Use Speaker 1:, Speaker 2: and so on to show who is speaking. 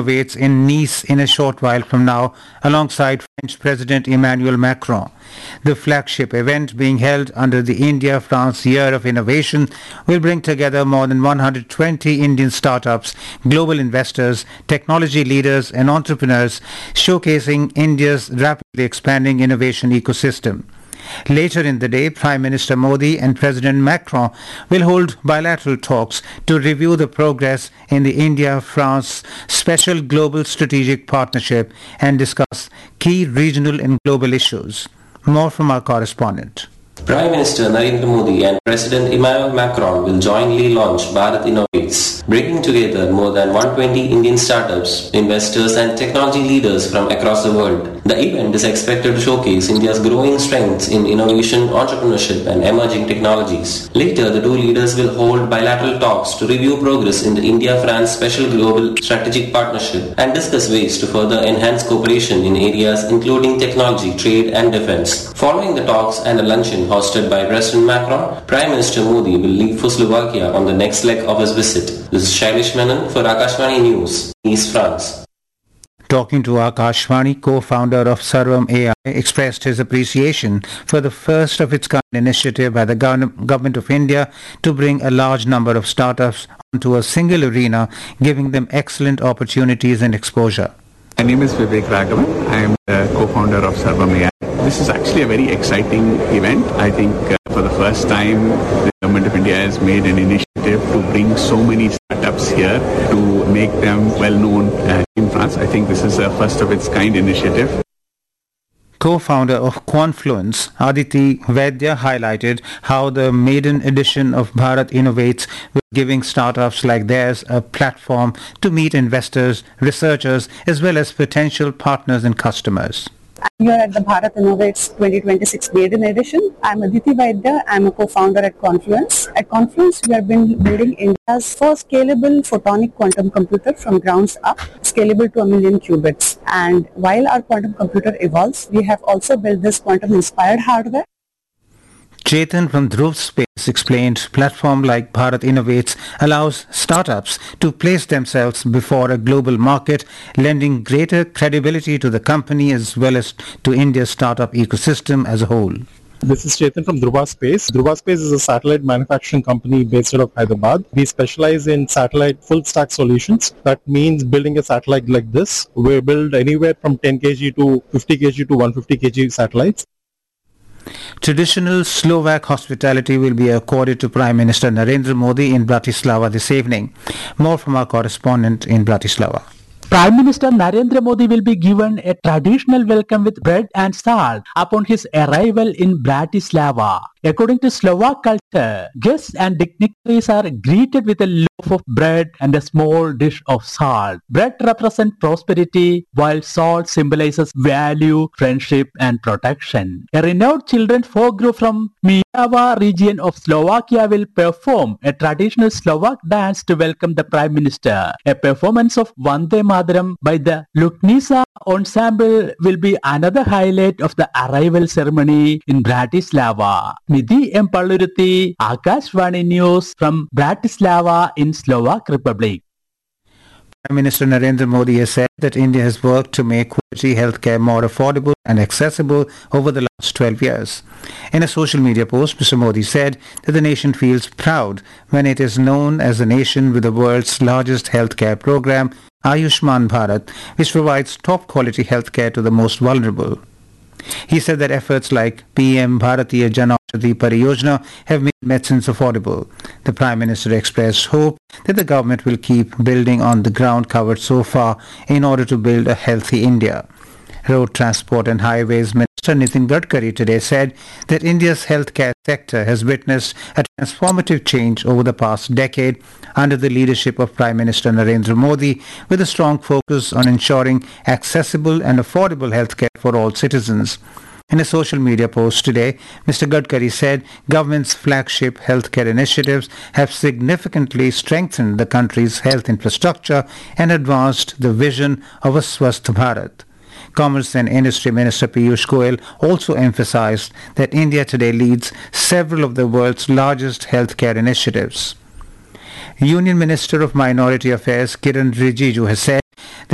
Speaker 1: Innovates in Nice in a short while from now, alongside French President Emmanuel Macron. The flagship event, being held under the India-France Year of Innovation, will bring together more than 120 Indian startups, global investors, technology leaders and entrepreneurs, showcasing India's rapidly expanding innovation ecosystem. Later in the day, Prime Minister Modi and President Macron will hold bilateral talks to review the progress in the India-France Special Global Strategic Partnership and discuss key regional and global issues. More from our correspondent.
Speaker 2: Prime Minister Narendra Modi and President Emmanuel Macron will jointly launch Bharat Innovates, bringing together more than 120 Indian startups, investors and technology leaders from across the world. The event is expected to showcase India's growing strengths in innovation, entrepreneurship and emerging technologies. Later, the two leaders will hold bilateral talks to review progress in the India-France Special Global Strategic Partnership and discuss ways to further enhance cooperation in areas including technology, trade and defense. Following the talks and a luncheon hosted by President Macron, Prime Minister Modi will leave for Slovakia on the next leg of his visit. This is Shailesh Menon for Akashvani News, Nice, France.
Speaker 1: Talking to Akashvani, co-founder of Sarvam AI expressed his appreciation for the first of its kind initiative by the Government of India to bring a large number of startups onto a single arena, giving them excellent opportunities and exposure.
Speaker 3: My name is Vivek Raghavan. I am the co-founder of Sarvam AI. This is actually a very exciting event. I think for the first time, the Government of India has made an initiative to bring so many startups here to make them well-known in France. I think this is a first of its kind initiative.
Speaker 1: Co-founder of Quanfluence, Aditi Vaidya, highlighted how the maiden edition of Bharat Innovates will giving startups like theirs a platform to meet investors, researchers, as well as potential partners and customers.
Speaker 4: I'm here at the Bharat Innovates 2026 maiden edition. I'm Aditi Vaidya. I'm a co-founder at Quanfluence. At Quanfluence, we have been building India's first scalable photonic quantum computer from grounds up, scalable to 1 million qubits. And while our quantum computer evolves, we have also built this quantum-inspired hardware.
Speaker 1: Chetan from Dhruv Space explained platform like Bharat Innovates allows startups to place themselves before a global market, lending greater credibility to the company as well as to India's startup ecosystem as a whole.
Speaker 5: This is Chetan from Dhruva Space. Dhruva Space is a satellite manufacturing company based out of Hyderabad. We specialize in satellite full stack solutions. That means building a satellite like this. We build anywhere from 10 kg to 50 kg to 150 kg satellites.
Speaker 1: Traditional Slovak hospitality will be accorded to Prime Minister Narendra Modi in Bratislava this evening. More from our correspondent in Bratislava.
Speaker 6: Prime Minister Narendra Modi will be given a traditional welcome with bread and salt upon his arrival in Bratislava. According to Slovak culture, guests and dignitaries are greeted with a loaf of bread and a small dish of salt. Bread represents prosperity, while salt symbolizes value, friendship and protection. A renowned children's folk group from Mijava region of Slovakia will perform a traditional Slovak dance to welcome the Prime Minister. A performance of Vande Mataram by the Luknisa ensemble will be another highlight of the arrival ceremony in Bratislava. Nidhi M. Palluruthi, Akashvani News from Bratislava in Slovak Republic.
Speaker 1: Prime Minister Narendra Modi has said that India has worked to make quality healthcare more affordable and accessible over the last 12 years. In a social media post, Mr. Modi said that the nation feels proud when it is known as the nation with the world's largest healthcare program, Ayushman Bharat, which provides top quality healthcare to the most vulnerable. He said that efforts like PM Bharatiya Jan Aushadhi Pariyojana have made medicines affordable. The Prime Minister expressed hope that the government will keep building on the ground covered so far in order to build a healthy India. Road Transport and Highways Minister Nitin Gadkari today said that India's healthcare sector has witnessed a transformative change over the past decade under the leadership of Prime Minister Narendra Modi, with a strong focus on ensuring accessible and affordable healthcare for all citizens. In a social media post today, Mr. Gadkari said government's flagship healthcare initiatives have significantly strengthened the country's health infrastructure and advanced the vision of a Swasth Bharat. Commerce and Industry Minister Piyush Goyal also emphasized that India today leads several of the world's largest healthcare initiatives. Union Minister of Minority Affairs Kiran Rijiju has said